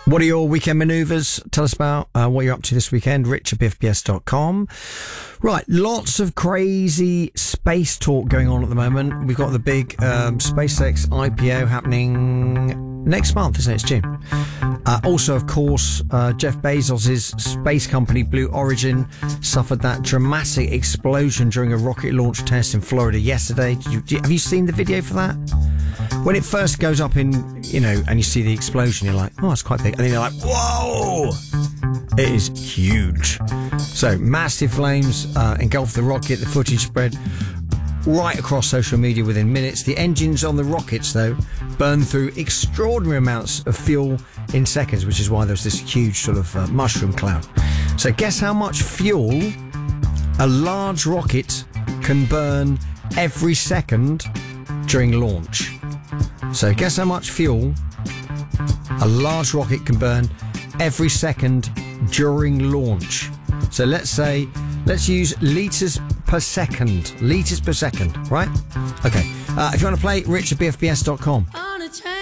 What are your weekend manoeuvres? Tell us about what you're up to this weekend. Rich at bfbs.com. Right, lots of crazy space talk going on at the moment. We've got the big SpaceX IPO happening next month, isn't it? It's June. Also, of course, Jeff Bezos' space company Blue Origin suffered that dramatic explosion during a rocket launch test in Florida yesterday. Have you seen the video for that? When it first goes up in, and you see the explosion, you're like, oh, it's quite big. And then you're like, whoa! It is huge. So, massive flames engulfed the rocket. The footage spread right across social media within minutes. The engines on the rockets, though, burned through extraordinary amounts of fuel in seconds, which is why there's this huge sort of mushroom cloud. So, guess how much fuel a large rocket can burn every second during launch? So guess how much fuel a large rocket can burn every second during launch. So let's use litres per second, right? Okay. If you want to play, rich at bfbs.com.